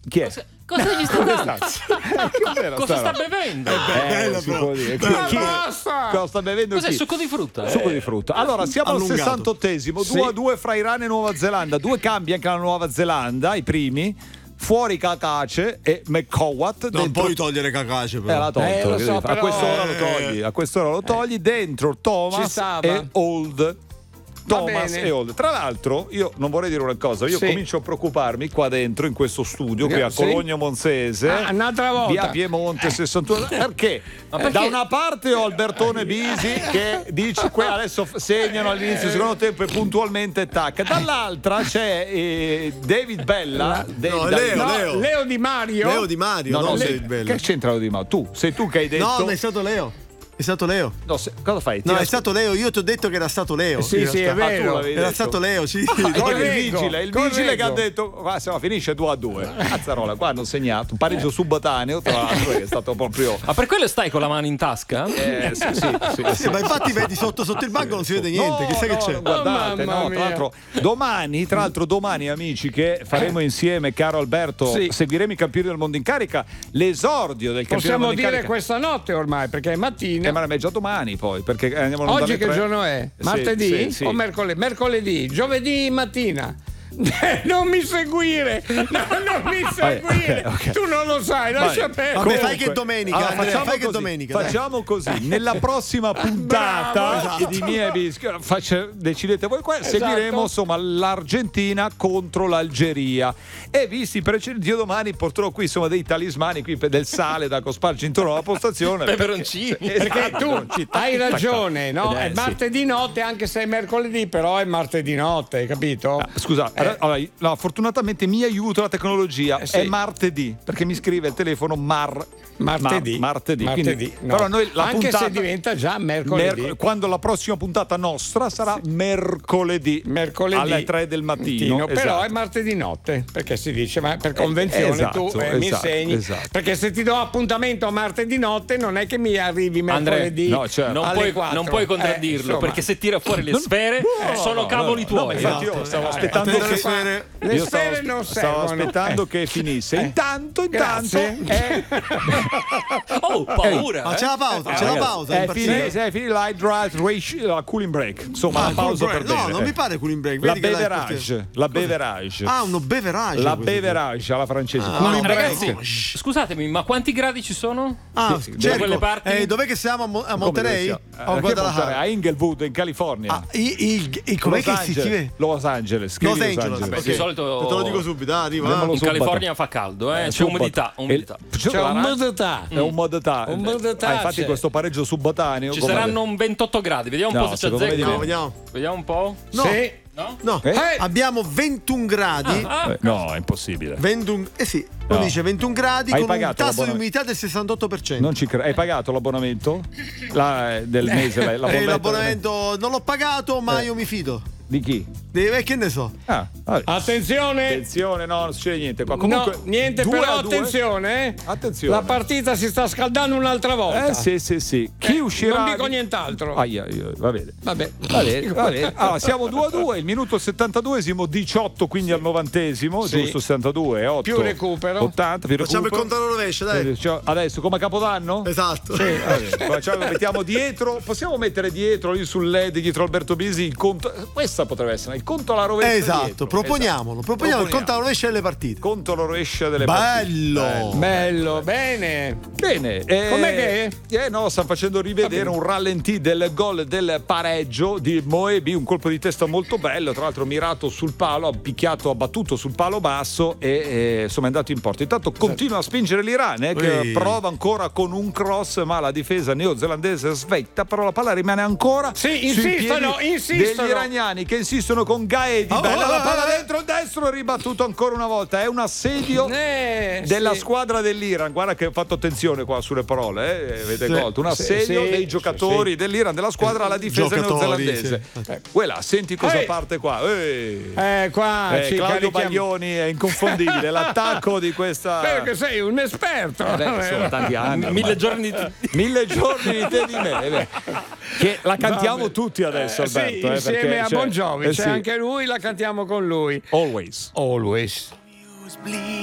Chi è? Cosa gli sta dando? Cosa sta bevendo? Si può dire. Cosa sta bevendo? Cos'è? Chi? Succo di frutta? Succo di frutta. Allora, siamo Allungato. al 68esimo, 2-2 fra Iran e Nuova Zelanda. 2 cambi anche la Nuova Zelanda, i primi. Fuori Cacace e McCowat. Non dentro... puoi togliere Cacace, però. L'ha tolto. lo so, a però, quest'ora lo togli. A quest'ora lo togli. Dentro Ci Thomas stava. e Old. Thomas bene. e Old. Tra l'altro, io non vorrei dire una cosa, io Sì. comincio a preoccuparmi qua dentro in questo studio qui a Sì. Cologno Monzese, un'altra volta. via Piemonte 61. Perché? Da una parte ho Albertone Bisi che dice adesso segnano all'inizio del secondo tempo e puntualmente tacca. Dall'altra c'è David Bella. Leo Di Mario. Leo Di Mario, No, non Leo- David Bella. Che c'entra Leo Di Mario? Tu, sei tu che hai detto. No, ma è stato Leo. È stato Leo. No, cosa fai? No, Ti è stato Leo. Io ti ho detto che era stato Leo. Sì, In sì, è realtà. vero. Era stato Leo, sì. Il Correggo, vigile che ha correggo. detto qua se no, finisce 2-2. Cazzarola, qua hanno segnato un pareggio subataneo, tra l'altro, che è stato proprio Ma per quello stai con la mano in tasca? Sì, ma infatti vedi sotto il banco non si vede niente. Chissà che c'è. Guardate, mamma mia. tra l'altro domani amici che faremo insieme, caro Alberto, Sì. seguiremo i campioni del mondo in carica, l'esordio del campione del Possiamo mondo in dire carica. questa notte ormai, perché è mattina. Ma è già domani poi, perché andiamo in onda Oggi alle che 3. giorno è? Sì, Martedì sì. o mercoledì? Mercoledì, giovedì mattina. Non mi seguire, non mi seguire. ok. Tu non lo sai, lascia perdere. Vabbè, fai che è domenica. Allora, Andrea, facciamo fai che è così, domenica. dai. Facciamo così. Nella prossima puntata di Mia Bischi, decidete voi qua. Seguiremo insomma l'Argentina contro l'Algeria. E visti i precedenti, io domani porterò qui insomma dei talismani qui del sale da cospargi intorno alla postazione. Peperoncini. Perché tu hai ragione, no? È sì. martedì notte, anche se è mercoledì, però è martedì notte, hai capito? Scusa, allora, no, fortunatamente mi aiuta la tecnologia. Sì. È martedì perché mi scrive il telefono martedì. Martedì, Quindi, no. però noi la anche puntata, se diventa già mercoledì. quando la prossima puntata nostra sarà mercoledì alle 3 del mattino. Però esatto. è martedì notte, perché si dice, ma per convenzione esatto, tu mi esatto, insegni. esatto. Perché se ti do appuntamento a martedì notte non è che mi arrivi mercoledì. no, certo. alle 4. Non puoi contraddirlo, insomma. perché se tira fuori le sfere sono cavoli tuoi. Infatti io stavo aspettando Attento alle che sfere. Le io sfere non stavo servono. aspettando che finisse. Intanto Grazie. Oh, paura. Ma c'è la pausa, c'è la pausa. È finito l'high drive ratio, la cooling break. Insomma, la pausa per No, bere. non mi pare cooling break. La Vedi che beverage, la beverage. Ah, uno beverage. La questo. beverage alla francese. Ah, Cooling Ragazzi, break. scusatemi, ma quanti gradi ci sono? Ah, da cerco. quelle parti? Dov'è che siamo? A Come Monterey? dove siamo? O Che Guadalajara? Monterey? A Inglewood in California. Ah, com'è Los che si Angeles. scrive? Los Angeles. scrivi Los Angeles. Beh, ok. di solito Te lo dico subito, arriva. Andiamolo in subito. California fa caldo, c'è subito. umidità. C'è umidità. È umidità. Umidità Infatti c'è. questo pareggio subataneo Ci come- saranno un 28 gradi, vediamo un No, po' se ci secondo me azzecca. diventa- Vediamo. Vediamo un po'. No. Sì. No? No, abbiamo 21 gradi. No, è impossibile. 21, sì, lo No. dice 21 gradi Hai con un pagato tasso di l'abbonamento? umidità del 68%. Non ci credo. Hai pagato l'abbonamento? Del mese? L'abbonamento non l'ho pagato, ma io mi fido. Di chi? Che ne so? Ah, vabbè. Attenzione. Attenzione, no, non succede niente qua. Comunque, No, niente, 2-2. però attenzione, Attenzione. la partita si sta scaldando un'altra volta. Sì. Chi uscirà? Non dico nient'altro. Va bene. Vabbè. Va bene. Allora, siamo 2-2, il minuto 72esimo, 18 quindi al 90esimo, Sì. giusto 62, 8. Più recupero. 80, più Facciamo il recupero. conto alla rovescia, dai. Adesso come Capodanno? Esatto. Mettiamo dietro, possiamo mettere dietro lì sul LED dietro Alberto Bisi il conto. Questa potrebbe essere il conto alla rovescia. Esatto, dietro. proponiamolo il conto alla rovescia delle partite. Conto alla rovescia delle Bello. partite. Bello, bene. Bene, Com'è che? No, stanno facendo rivedere un rallentì del gol del pareggio di Moebi, un colpo di testa molto bello, tra l'altro mirato sul palo, ha battuto sul palo basso e insomma è andato in porta. Intanto continua a spingere l'Iran che Ehi. prova ancora con un cross, ma la difesa neozelandese svetta, però la palla rimane ancora Sì, sui insistono. piedi degli iraniani che insistono con Gaedi. Bella la palla dentro il destro, ribattuto ancora una volta. È un assedio della sì. squadra dell'Iran. Guarda che ho fatto attenzione qua sulle parole, avete Sì, colto. Un assedio sì, dei giocatori dell'Iran, della squadra alla difesa Giocatori, neozelandese. sì. Quella, senti cosa Ehi. parte qua. Qua ci Claudio carichiamo. Baglioni è inconfondibile. L'attacco di questa. Perché sei un esperto. Sono tanti anni. 1000 giorni di... 1000 giorni di te di me. Che la cantiamo tutti adesso, Alberto. Sì, insieme perché a c'è- Bon Jovi, c'è sì. anche lui, la cantiamo con lui. Always. Always.